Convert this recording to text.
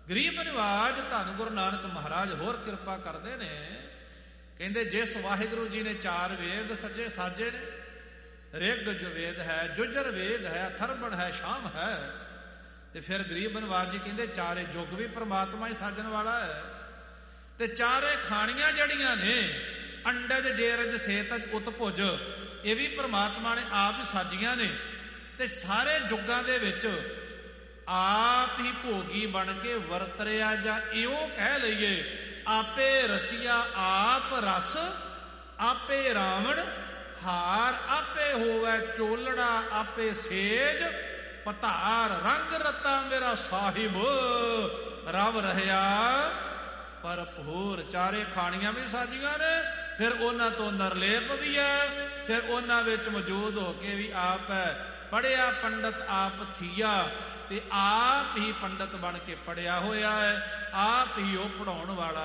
ਗਰੀਬ ਨਿਵਾਜ ਧੰਨ ਗੁਰੂ ਨਾਨਕ ਮਹਾਰਾਜ ਹੋਰ ਕਿਰਪਾ ਕਰਦੇ ਨੇ। ਕਹਿੰਦੇ ਜਿਸ ਵਾਹਿਗੁਰੂ ਜੀ ਨੇ 4 ਵੇਦ ਸੱਜੇ ਸਾਜੇ ਨੇ, ਰਿਗ ਜੋ ਵੇਦ ਹੈ, ਜੁਜਰ ਵੇਦ ਹੈ, ਅਥਰਵਣ ਹੈ, ਸ਼ਾਮ ਹੈ, ਤੇ ਫਿਰ ਗਰੀਬ ਨਿਵਾਜ ਜੀ ਕਹਿੰਦੇ 4 ਯੁੱਗ ਵੀ ਪ੍ਰਮਾਤਮਾ ਹੀ ਸਾਜਣ ਵਾਲਾ ਹੈ। ਤੇ 4 ਖਾਣੀਆਂ ਜਿਹੜੀਆਂ ਨੇ, ਅੰਡਜ ਜੇਰਜ ਸੇਤਜ ਉਤਭੁਜ, ਇਹ ਵੀ ਪ੍ਰਮਾਤਮਾ ਨੇ ਆਪ ਹੀ ਸਾਜੀਆਂ ਨੇ। ਤੇ ਸਾਰੇ ਯੁੱਗਾਂ ਦੇ ਵਿੱਚ ਆਪ ਹੀ ਭੋਗੀ ਬਣ ਕੇ ਵਰਤ ਰਿਹਾ, ਜਾਂ ਇਉਂ ਕਹਿ ਲਈਏ ਆਪੇ ਰਸੀਆ ਆਪ ਰਸ, ਆਪੇ ਰਾਵਣ ਹਾਰ, ਆਪੇ ਹੋਵੇ ਚੋਲੜਾ, ਆਪੇ ਸੇਜ ਪਤਾਰ, ਰੰਗ ਰਤਾ ਮੇਰਾ ਸਾਹਿਬ ਰਵ ਰਹਿਆ ਭਰਪੂਰ। 4 ਖਾਣੀਆਂ ਵੀ ਸਾਜੀਆਂ ਨੇ, ਫਿਰ ਉਹਨਾਂ ਤੋਂ ਨਰਲੇਪ ਵੀ ਹੈ, ਫਿਰ ਉਹਨਾਂ ਵਿੱਚ ਮੌਜੂਦ ਹੋ ਕੇ ਵੀ ਆਪ ਹੈ। ਪੜ੍ਹਿਆ ਪੰਡਤ ਆਪ ਥੀਆ, ਤੇ ਆਪ ਹੀ ਪੰਡਤ ਬਣ ਕੇ ਪੜ੍ਹਿਆ ਹੋਇਆ ਹੈ, ਆਪ ਹੀ ਉਹ ਪੜ੍ਹਾਉਣ ਵਾਲਾ